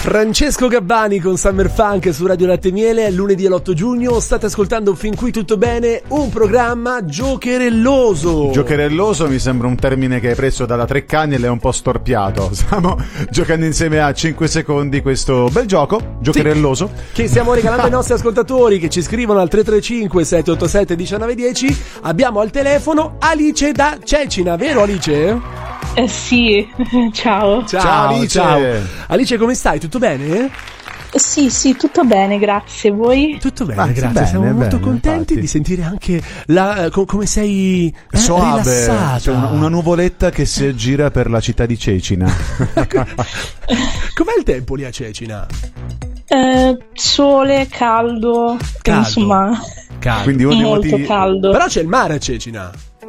Francesco Gabbani con Summer Funk su Radio Latte e Miele, lunedì all'8 giugno. State ascoltando Fin qui tutto bene, un programma giocherelloso. Giocherelloso mi sembra un termine che hai preso dalla Treccani e l'hai un po' storpiato. Stiamo giocando insieme a 5 secondi questo bel gioco, giocherelloso, che stiamo regalando ai nostri ascoltatori che ci scrivono al 335 787 1910. Abbiamo al telefono Alice da Cecina, vero Alice? Sì, ciao. Ciao Alice. Ciao. Alice, come stai? Tutto bene? Sì, tutto bene, grazie. Voi? Tutto bene, Grazie, grazie. bene, Siamo molto bene, contenti infatti. di sentire anche come sei soave, rilassata. c'è una nuvoletta che si aggira per la città di Cecina. Com'è il tempo lì a Cecina? Sole, caldo. Insomma, Caldo. Quindi uno dei molto motivi... caldo. Però c'è il mare a Cecina.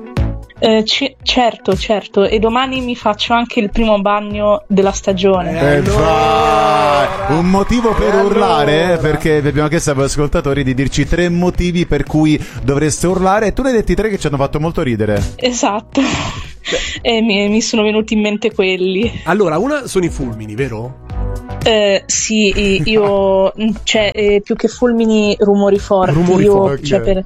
Certo, e domani mi faccio anche il primo bagno della stagione. Vai! Un motivo per urlare, allora? perché vi abbiamo chiesto agli ascoltatori di dirci 3 motivi per cui dovreste urlare e tu ne hai detti 3 che ci hanno fatto molto ridere. Esatto. E mi sono venuti in mente quelli. Allora, una sono i fulmini, vero? Sì, io più che fulmini, rumori forti. Rumori io, forti, se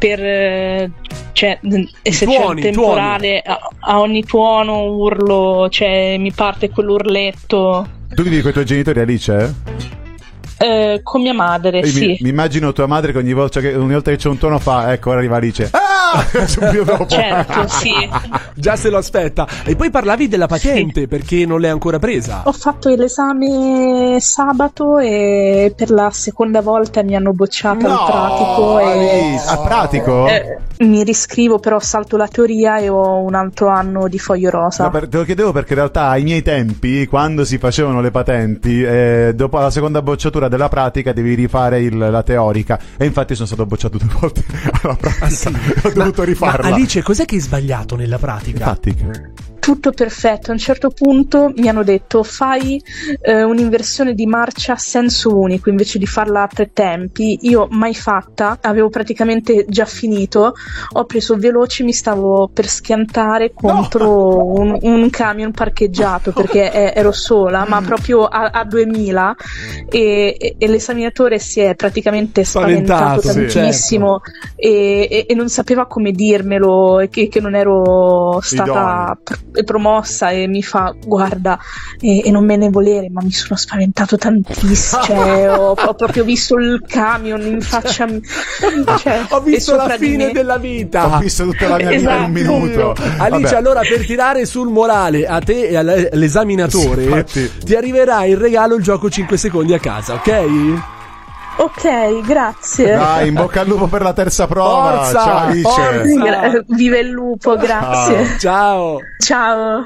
c'è un temporale, a ogni tuono urlo, mi parte quell'urletto. Tu vivi con i tuoi genitori, Alice? Con mia madre, sì. Mi immagino tua madre che ogni volta che c'è un tono fa, ecco, ora arriva Alice. Subito dopo. Certo, sì. Già se lo aspetta. E poi parlavi della patente, perché non l'hai ancora presa. Ho fatto l'esame sabato e per la seconda volta mi hanno bocciato al pratico. A pratico? Mi riscrivo, però salto la teoria e ho un altro anno di foglio rosa. Te lo chiedevo perché in realtà ai miei tempi, quando si facevano le patenti, dopo la seconda bocciatura della pratica devi rifare la teorica, e infatti sono stato bocciato 2 volte alla pratica. Ho dovuto rifarla. Ma Alice, cos'è che hai sbagliato nella pratica? Infatti. Tutto perfetto. A un certo punto mi hanno detto fai un'inversione di marcia a senso unico invece di farla a 3 tempi. Io mai fatta, avevo praticamente già finito, ho preso veloce, mi stavo per schiantare contro un camion parcheggiato perché ero sola, ma proprio a 2000, e l'esaminatore si è praticamente spaventato tantissimo, certo. e non sapeva come dirmelo, che non ero stata promossa, e mi fa guarda, e non me ne volere, ma mi sono spaventato tantissimo, ho proprio visto il camion in faccia, ho visto la fine della vita, ho visto tutta la mia vita in un minuto. Alice, Vabbè. allora, per tirare sul morale a te e all'esaminatore, ti arriverà in regalo il gioco 5 secondi a casa, ok? Ok, grazie. Dai, in bocca al lupo per la terza prova. Forza, ciao Alice. forza. Vive il lupo, grazie. Ciao. Ciao.